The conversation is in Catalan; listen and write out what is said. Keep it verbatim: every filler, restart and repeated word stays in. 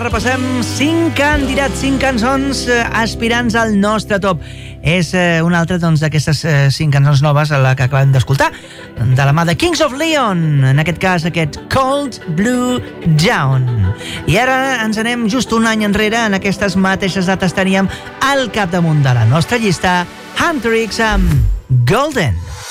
Repassem cinc candidats, cinc cançons eh, aspirants al nostre top. És eh, una altra doncs, d'aquestes eh, cinc cançons noves a la que acabem d'escoltar, de la mà de Kings of Leon, en aquest cas aquest Cold Blue Down. I ara ens anem just un any enrere, en aquestes mateixes dates teníem al capdamunt de la nostra llista Hunter X amb Golden.